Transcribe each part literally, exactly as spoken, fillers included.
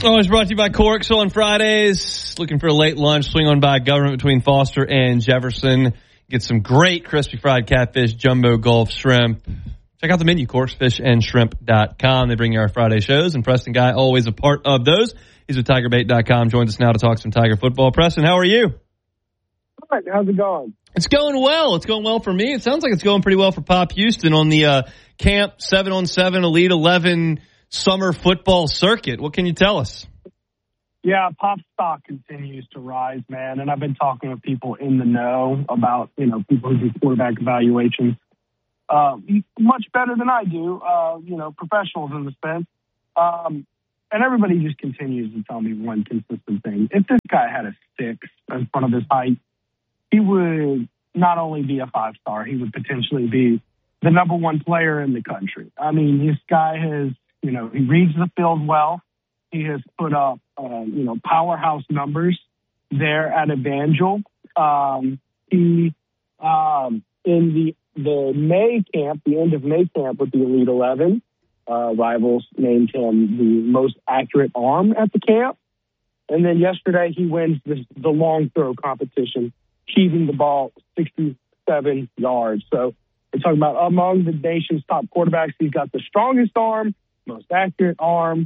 Always brought to you by Corks on Fridays. Looking for a late lunch, swing on by Government between Foster and Jefferson. Get some great crispy fried catfish, jumbo Gulf shrimp. Check out the menu, corks fish and shrimp dot com. They bring you our Friday shows, and Preston Guy always a part of those. He's with tiger bait dot com. Joins us now to talk some Tiger football. Preston, how are you? All right, how's it going? It's going well. It's going well for me. It sounds like it's going pretty well for Pop Houston on the uh, Camp seven on seven Elite eleven summer football circuit. What can you tell us? Yeah, Pop stock continues to rise, man. And I've been talking with people in the know about, you know, people who do quarterback evaluations uh, much better than I do, uh, you know, professionals in the sense. Um, and everybody just continues to tell me one consistent thing. If this guy had a six in front of his height, he would not only be a five-star, he would potentially be the number one player in the country. I mean, this guy has, you know, he reads the field well. He has put up, uh, you know, powerhouse numbers there at Evangel. Um, he, um, in the the May camp, the end of May camp with the Elite eleven, uh, Rivals named him the most accurate arm at the camp. And then yesterday he wins this, the long throw competition, heaving the ball sixty-seven yards. So we're talking about among the nation's top quarterbacks, he's got the strongest arm, most accurate arm,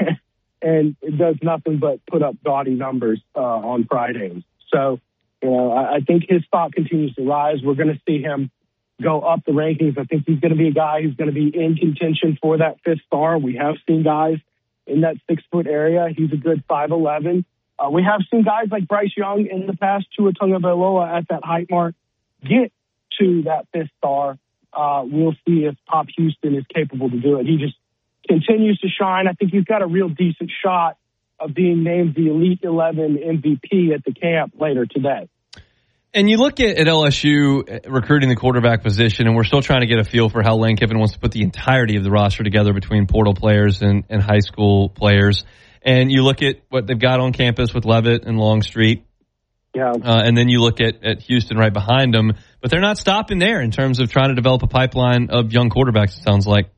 and it does nothing but put up gaudy numbers uh, on Fridays. So, you know, I, I think his stock continues to rise. We're going to see him go up the rankings. I think he's going to be a guy who's going to be in contention for that fifth star. We have seen guys in that six-foot area. He's a good five eleven. Uh, we have seen guys like Bryce Young in the past, Tua Tagovailoa at that height mark, get to that fifth star. Uh, we'll see if Pop Houston is capable to do it. He just continues to shine. I think he's got a real decent shot of being named the Elite eleven M V P at the camp later today. And you look at, at L S U recruiting the quarterback position, and we're still trying to get a feel for how Lane Kiffin wants to put the entirety of the roster together between portal players and, and high school players. And you look at what they've got on campus with Leavitt and Longstreet. Yeah. Uh, and then you look at, at Houston right behind them. But they're not stopping there in terms of trying to develop a pipeline of young quarterbacks, it sounds like.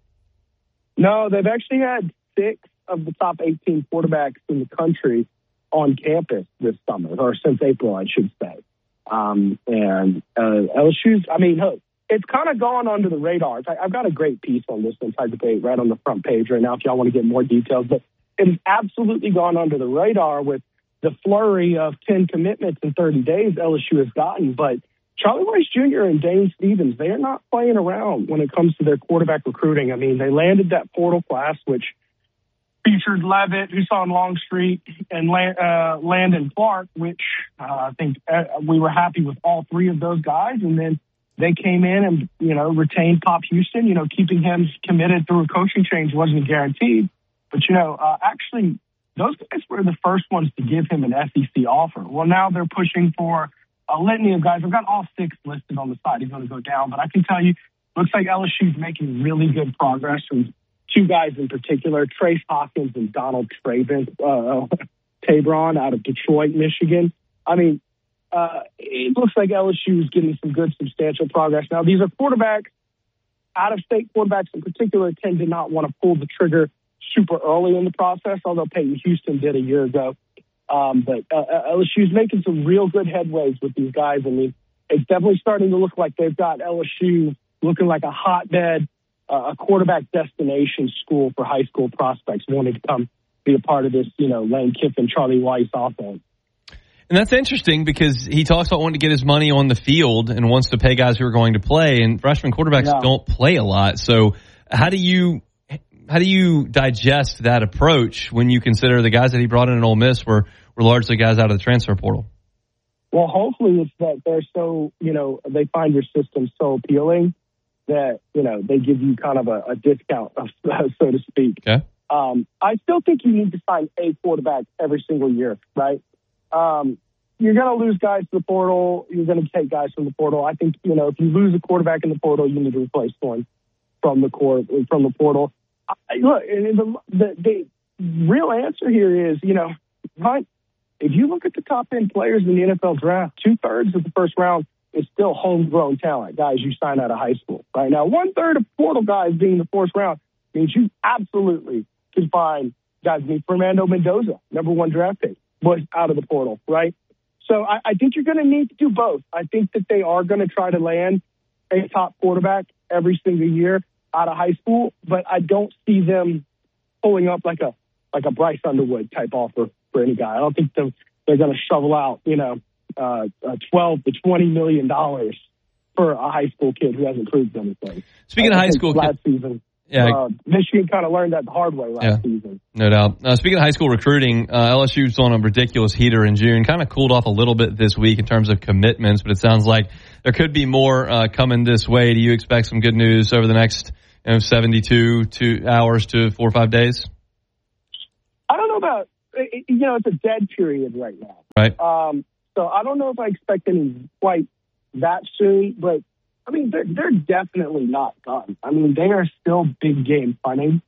No, they've actually had six of the top eighteen quarterbacks in the country on campus this summer, or since April, I should say. Um, and uh, L S U's, I mean, it's kind of gone under the radar. I, I've got a great piece on this inside debate right on the front page right now if y'all want to get more details. But it's absolutely gone under the radar with the flurry of ten commitments in thirty days L S U has gotten. But Charlie Rice Junior and Dane Stevens, they are not playing around when it comes to their quarterback recruiting. I mean, they landed that portal class, which featured Leavitt, Huson Longstreet, and uh, Landon Clark, which uh, I think uh, we were happy with all three of those guys. And then they came in and, you know, retained Pop Houston. You know, keeping him committed through a coaching change wasn't guaranteed. But, you know, uh, actually, those guys were the first ones to give him an S E C offer. Well, now they're pushing for a litany of guys. I've got all six listed on the side. He's going to go down. But I can tell you, looks like L S U's making really good progress from two guys in particular, Trace Hawkins and Donald Traven, uh, Tabron out of Detroit, Michigan. I mean, uh, it looks like L S U is getting some good, substantial progress. Now, these are quarterbacks, out-of-state quarterbacks in particular, tend to not want to pull the trigger super early in the process, although Peyton Houston did a year ago. Um, but uh, L S U is making some real good headways with these guys. I mean, it's definitely starting to look like they've got L S U looking like a hotbed, uh, a quarterback destination school for high school prospects wanting to come be a part of this, you know, Lane Kiffin, Charlie Weiss offense. And that's interesting because he talks about wanting to get his money on the field and wants to pay guys who are going to play, and freshman quarterbacks yeah. don't play a lot. So how do you how do you digest that approach when you consider the guys that he brought in at Ole Miss were, were largely guys out of the transfer portal? Well, hopefully it's that they're so, you know, they find your system so appealing that, you know, they give you kind of a, a discount, so to speak. Okay. Um, I still think you need to sign a quarterback every single year, right? Um, you're going to lose guys to the portal. You're going to take guys from the portal. I think, you know, if you lose a quarterback in the portal, you need to replace one from the court, from the portal. I, look, the, the, the real answer here is, you know, right? If you look at the top ten players in the N F L draft, two-thirds of the first round is still homegrown talent, guys you sign out of high school. Right now, one-third of portal guys being the fourth round means you absolutely can find guys named Fernando Mendoza, number one draft pick, was out of the portal, right? So I, I think you're going to need to do both. I think that they are going to try to land a top quarterback every single year out of high school, but I don't see them pulling up like a like a Bryce Underwood type offer for any guy. I don't think they're, they're going to shovel out, you know, uh, uh, twelve to twenty million dollars for a high school kid who hasn't proved anything. Speaking I, of I high school last kid, season, yeah, uh, Michigan kind of learned that the hard way last yeah, season. No doubt. Uh, speaking of high school recruiting, uh, L S U's on a ridiculous heater in June. Kind of cooled off a little bit this week in terms of commitments, but it sounds like there could be more uh, coming this way. Do you expect some good news over the next you know, seventy-two two hours to four or five days? I don't know about, you know, it's a dead period right now. Right. Um, so I don't know if I expect any quite that soon, but I mean, they're, they're definitely not done. I mean, they are still big game punting.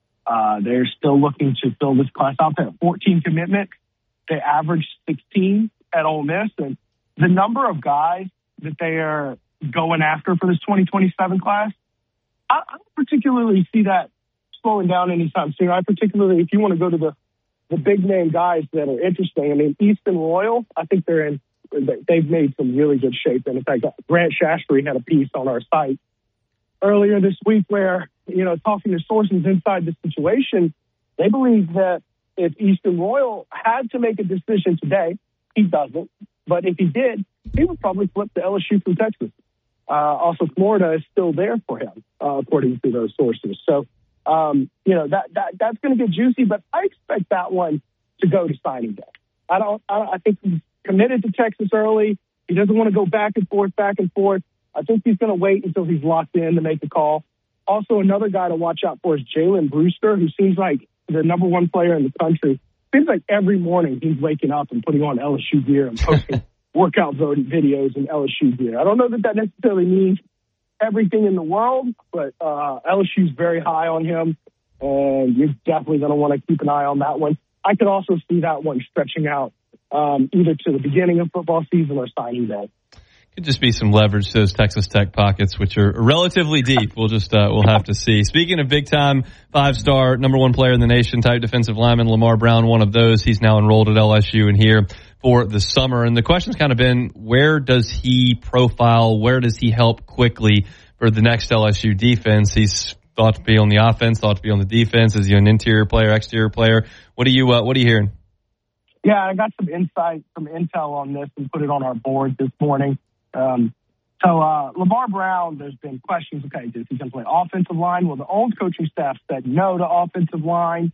Uh, they're still looking to fill this class out. They have fourteen commitments. They average sixteen at Ole Miss. And the number of guys that they are going after for this twenty twenty-seven class, I, I don't particularly see that slowing down anytime soon. I particularly, if you want to go to the, the big name guys that are interesting, I mean, Easton Royal, I think they're in, they've made some really good shape. And in fact, Grant Shastry had a piece on our site earlier this week where, you know, talking to sources inside the situation, they believe that if Easton Royal had to make a decision today, he doesn't. But if he did, he would probably flip to L S U from Texas. Uh, also, Florida is still there for him, uh, according to those sources. So, um, you know, that, that that's going to get juicy, but I expect that one to go to signing day. I don't, I, I think he's committed to Texas early. He doesn't want to go back and forth, back and forth. I think he's going to wait until he's locked in to make a call. Also, another guy to watch out for is Jalen Brewster, who seems like the number one player in the country. Seems like every morning he's waking up and putting on L S U gear and posting workout videos in L S U gear. I don't know that that necessarily means everything in the world, but uh, L S U's very high on him, and you're definitely going to want to keep an eye on that one. I could also see that one stretching out um, either to the beginning of football season or signing day. Could just be some leverage to those Texas Tech pockets, which are relatively deep. We'll just uh, we'll have to see. Speaking of big time, five star, number one player in the nation type defensive lineman, Lamar Brown, one of those. He's now enrolled at L S U and here for the summer. And the question's kind of been, where does he profile? Where does he help quickly for the next L S U defense? He's thought to be on the offense, thought to be on the defense. Is he an interior player, exterior player? What are you uh, What are you hearing? Yeah, I got some insight, some intel on this, and put it on our board this morning. Um, so, uh, Lamar Brown, there's been questions, okay, does he going to play offensive line? Well, the old coaching staff said no to offensive line.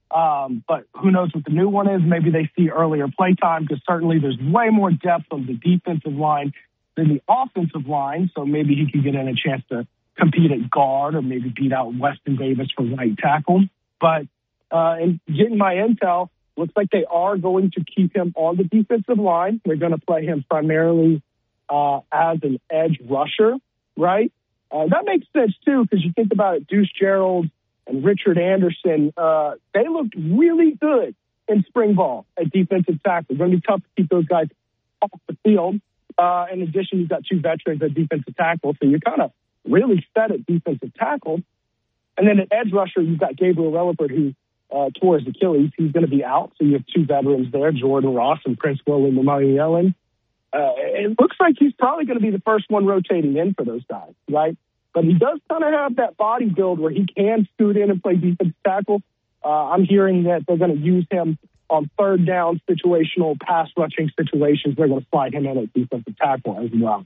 Um, but who knows what the new one is? Maybe they see earlier play time, because certainly there's way more depth on the defensive line than the offensive line. So maybe he could get in a chance to compete at guard or maybe beat out Weston Davis for right tackle. But, uh, in getting my intel, looks like they are going to keep him on the defensive line. They're going to play him primarily Uh, as an edge rusher, right? Uh, that makes sense, too, because you think about it, Deuce Gerald and Richard Anderson, uh, they looked really good in spring ball at defensive tackle. It's going to be tough to keep those guys off the field. Uh, in addition, you've got two veterans at defensive tackle, so you're kind of really set at defensive tackle. And then at edge rusher, you've got Gabriel Relaford, who uh, tore his Achilles. He's going to be out, so you have two veterans there, Jordan Ross and Prince William Ellen. Uh, it looks like he's probably going to be the first one rotating in for those guys, right? But he does kind of have that body build where he can scoot in and play defensive tackle. Uh, I'm hearing that they're going to use him on third down situational, pass rushing situations. They're going to slide him in at defensive tackle as well.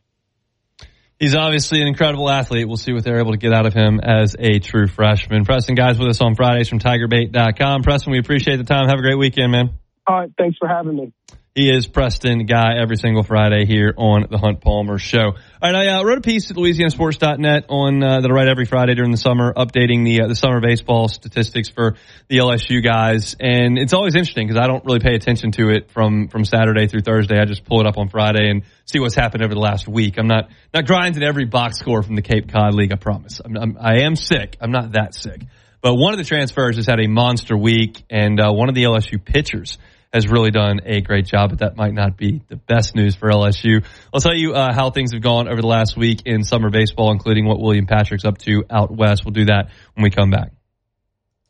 He's obviously an incredible athlete. We'll see what they're able to get out of him as a true freshman. Preston, guys, with us on Fridays from Tiger Bait dot com. Preston, we appreciate the time. Have a great weekend, man. All right, thanks for having me. He is Preston Guy every single Friday here on the Hunt Palmer Show. All right, I uh, wrote a piece at Louisiana Sports dot net on uh, that I write every Friday during the summer, updating the uh, the summer baseball statistics for the L S U guys, and it's always interesting because I don't really pay attention to it from from Saturday through Thursday. I just pull it up on Friday and see what's happened over the last week. I'm not not grinding every box score from the Cape Cod League. I promise. I'm, I'm I am sick. I'm not that sick, but one of the transfers has had a monster week, and uh, one of the L S U pitchers has really done a great job, but that might not be the best news for L S U. I'll tell you uh, how things have gone over the last week in summer baseball, including what William Patrick's up to out west. We'll do that when we come back.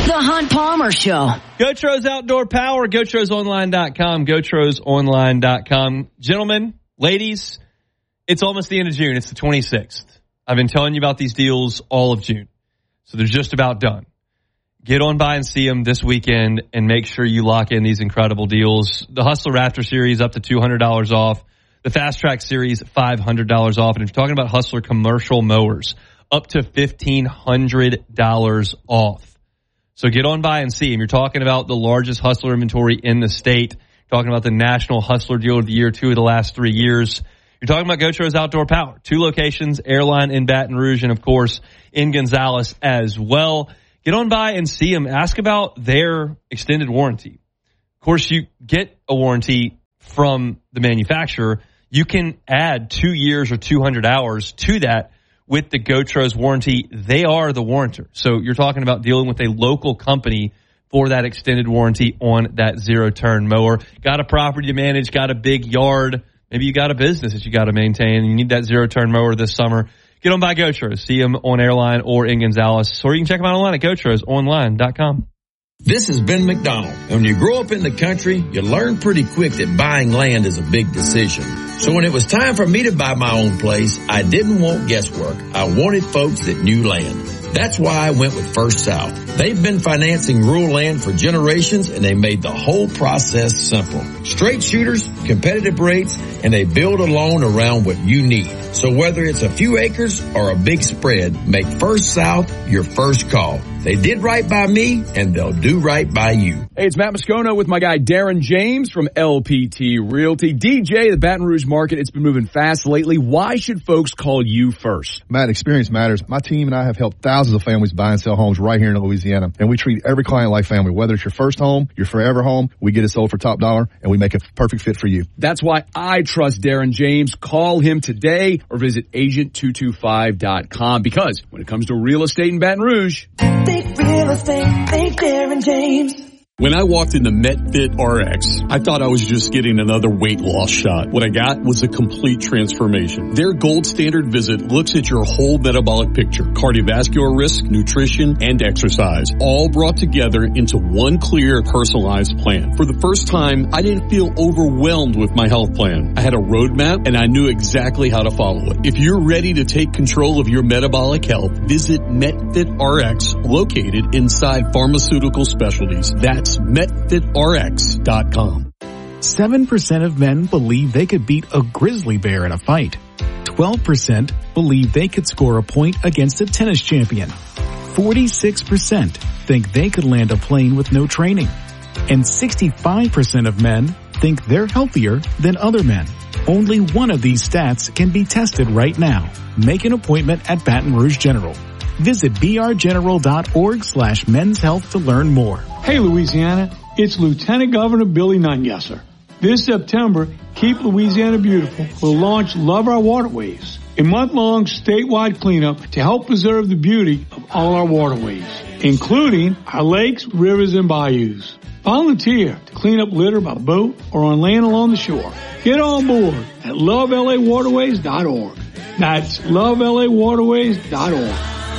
The Hunt Palmer Show. Gotros Outdoor Power, Gotros Online dot com, Gotros Online dot com. Gentlemen, ladies, it's almost the end of June. It's the twenty-sixth. I've been telling you about these deals all of June. So they're just about done. Get on by and see them this weekend and make sure you lock in these incredible deals. The Hustler Raptor Series up to two hundred dollars off. The Fast Track Series five hundred dollars off. And if you're talking about Hustler commercial mowers, up to fifteen hundred dollars off. So get on by and see them. You're talking about the largest Hustler inventory in the state. You're talking about the National Hustler Deal of the Year, two of the last three years. You're talking about Gotros Outdoor Power. Two locations, Airline in Baton Rouge and, of course, in Gonzales as well. Get on by and see them. Ask about their extended warranty. Of course, you get a warranty from the manufacturer. You can add two years or two hundred hours to that with the Gotros warranty. They are the warrantor. So you're talking about dealing with a local company for that extended warranty on that zero-turn mower. Got a property to manage, got a big yard. Maybe you got a business that you got to maintain, and you need that zero-turn mower this summer. Get on by Gotros. See them on Airline or in Gonzales. Or you can check them out online at Gotros Online dot com. This is Ben McDonald. When you grow up in the country, you learn pretty quick that buying land is a big decision. So when it was time for me to buy my own place, I didn't want guesswork. I wanted folks that knew land. That's why I went with First South. They've been financing rural land for generations, and they made the whole process simple. Straight shooters, competitive rates, and they build a loan around what you need. So whether it's a few acres or a big spread, make First South your first call. They did right by me, and they'll do right by you. Hey, it's Matt Moscona with my guy Darren James from L P T Realty. D J, the Baton Rouge market, it's been moving fast lately. Why should folks call you first? Matt, experience matters. My team and I have helped thousands of families buy and sell homes right here in Louisiana, and we treat every client like family. Whether it's your first home, your forever home, we get it sold for top dollar, and we make a perfect fit for you. That's why I trust Darren James. Call him today or visit agent two two five dot com, because when it comes to real estate in Baton Rouge, think real estate, think Darren James. When I walked into MetFit R X, I thought I was just getting another weight loss shot. What I got was a complete transformation. Their gold standard visit looks at your whole metabolic picture, cardiovascular risk, nutrition, and exercise, all brought together into one clear, personalized plan. For the first time, I didn't feel overwhelmed with my health plan. I had a roadmap, and I knew exactly how to follow it. If you're ready to take control of your metabolic health, visit MetFit R X, located inside Pharmaceutical Specialties. That's Met Fit R X dot com. seven percent of men believe they could beat a grizzly bear in a fight. twelve percent believe they could score a point against a tennis champion. forty-six percent think they could land a plane with no training. And sixty-five percent of men think they're healthier than other men. Only one of these stats can be tested right now. Make an appointment at Baton Rouge General. Visit b r general dot org slash men's health to learn more. Hey, Louisiana, it's Lieutenant Governor Billy Nungesser. This September, Keep Louisiana Beautiful will launch Love Our Waterways, a month-long statewide cleanup to help preserve the beauty of all our waterways, including our lakes, rivers, and bayous. Volunteer to clean up litter by boat or on land along the shore. Get on board at love l a waterways dot org. That's love l a waterways dot org.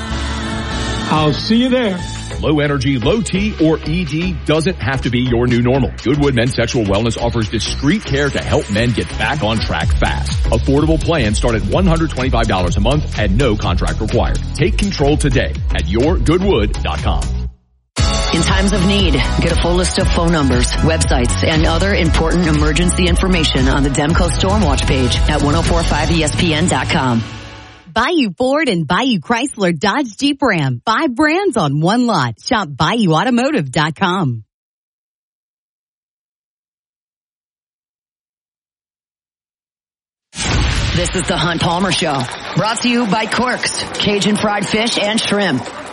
I'll see you there. Low energy, low T, or E D doesn't have to be your new normal. Goodwood Men's Sexual Wellness offers discreet care to help men get back on track fast. Affordable plans start at one hundred twenty-five dollars a month and no contract required. Take control today at your goodwood dot com. In times of need, get a full list of phone numbers, websites, and other important emergency information on the Demco Stormwatch page at ten forty-five E S P N dot com. Bayou Ford and Bayou Chrysler Dodge Jeep Ram. Five brands on one lot. Shop bayou automotive dot com. This is the Hunt Palmer Show, brought to you by Quirks, Cajun fried fish and shrimp.